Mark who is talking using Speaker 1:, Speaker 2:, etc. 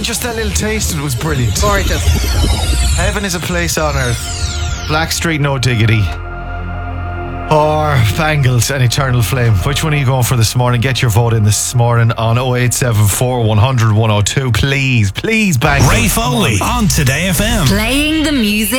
Speaker 1: just that little taste, it was brilliant.
Speaker 2: Gorgeous.
Speaker 1: Heaven is a place on earth. Blackstreet, No Diggity. Or Bangles and Eternal Flame. Which one are you going for this morning? Get your vote in this morning on 0874 100 102. Please, Bangles.
Speaker 3: Ray Foley on Today FM.
Speaker 4: Playing the music.